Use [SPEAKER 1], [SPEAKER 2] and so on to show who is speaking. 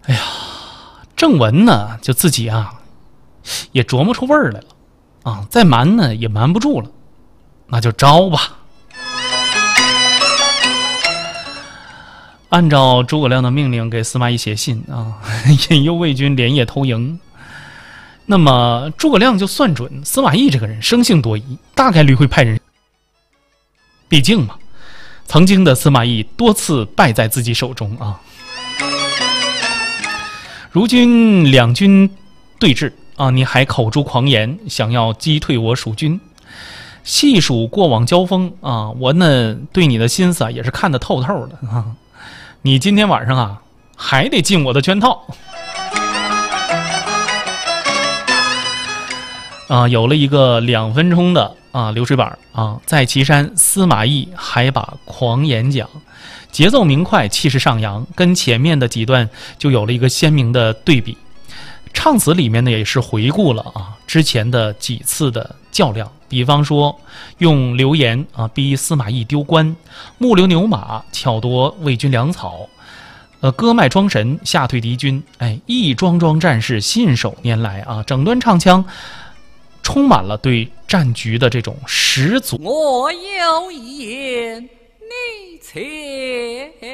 [SPEAKER 1] 郑文呢就自己啊也琢磨出味儿来了啊，再瞒呢也瞒不住了，那就招吧。按照诸葛亮的命令给司马懿写信啊，引诱魏军连夜偷营。那么诸葛亮就算准司马懿这个人生性多疑，大概率会派人。毕竟嘛，曾经的司马懿多次败在自己手中啊。如今两军对峙啊，你还口出狂言，想要击退我蜀军。细数过往交锋啊，我呢对你的心思啊也是看得透透的啊。你今天晚上啊还得进我的圈套。啊，有了一个2分钟的流水板啊，在岐山，司马懿还把狂言讲，节奏明快，气势上扬，跟前面的几段就有了一个鲜明的对比。唱词里面呢也是回顾了之前的几次的较量，比方说用流言逼司马懿丢官，木流牛马巧夺魏军粮草，割脉装神吓退敌军，一桩桩战事信手拈来整段唱腔充满了对战局的这种十足。
[SPEAKER 2] 我有言，你且